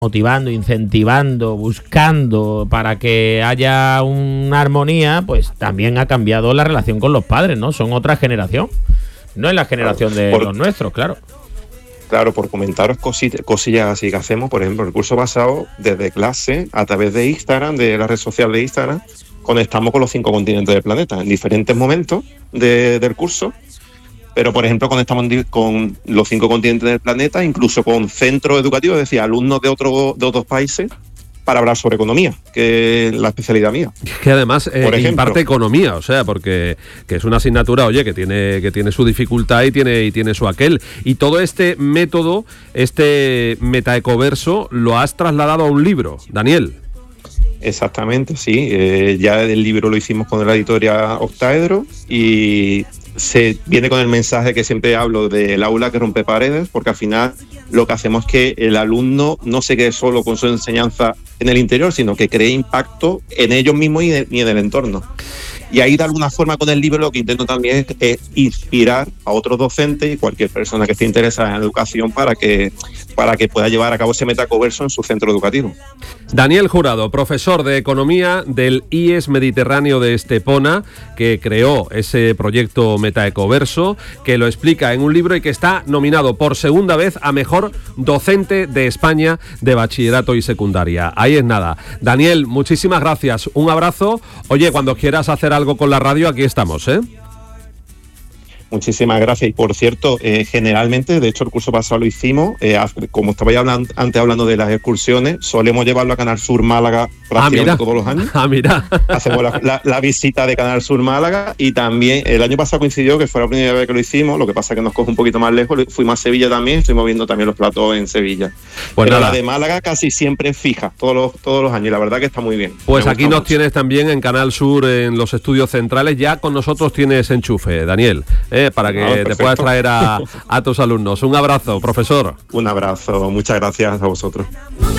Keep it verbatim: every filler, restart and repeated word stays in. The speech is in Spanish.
motivando, incentivando, buscando para que haya una armonía, pues también ha cambiado la relación con los padres, ¿no? Son otra generación. No es la generación de por, los nuestros, claro. Claro, por comentaros cosillas, cosillas así que hacemos, por ejemplo, el curso pasado, desde clase, a través de Instagram, de la red social de Instagram, conectamos con los cinco continentes del planeta en diferentes momentos de, del curso. Pero, por ejemplo, conectamos con los cinco continentes del planeta, incluso con centros educativos, es decir, alumnos de, otro, de otros países, para hablar sobre economía, que es la especialidad mía. Es que además eh, por ejemplo, imparte economía, o sea, porque que es una asignatura, oye, que tiene que tiene su dificultad y tiene y tiene su aquel. Y todo este método, este metaecoverso, lo has trasladado a un libro, Daniel. Exactamente, sí. Eh, ya el libro lo hicimos con la editorial Octaedro y se viene con el mensaje que siempre hablo del aula que rompe paredes, porque al final lo que hacemos es que el alumno no se quede solo con su enseñanza en el interior, sino que cree impacto en ellos mismos y, de, y en el entorno. Y ahí, de alguna forma, con el libro lo que intento también es, es inspirar a otros docentes y cualquier persona que esté interesada en la educación para que, para que pueda llevar a cabo ese metacoverso en su centro educativo. Daniel Jurado, profesor de Economía del I E S Mediterráneo de Estepona, que creó ese proyecto Metaecoverso, que lo explica en un libro y que está nominado por segunda vez a Mejor Docente de España de Bachillerato y Secundaria. Ahí es nada. Daniel, muchísimas gracias. Un abrazo. Oye, cuando quieras hacer algo con la radio, aquí estamos, ¿eh? Muchísimas gracias. Y por cierto, eh, generalmente, de hecho el curso pasado lo hicimos, eh, como estaba hablando, antes hablando de las excursiones, solemos llevarlo a Canal Sur Málaga prácticamente ah, todos los años. Ah, mira. Hacemos la, la, la visita de Canal Sur Málaga y también el año pasado coincidió que fue la primera vez que lo hicimos, lo que pasa es que nos coge un poquito más lejos, fuimos a Sevilla también, estuvimos viendo también los platos en Sevilla. Pues Pero nada. La de Málaga casi siempre es fija, todos los, todos los años, y la verdad que está muy bien. Pues aquí nos mucho. Tienes también en Canal Sur, en los estudios centrales, ya con nosotros tienes enchufe, Daniel. Eh, para que ah, te puedas traer a, a tus alumnos. Un abrazo, profesor. Un abrazo, muchas gracias a vosotros.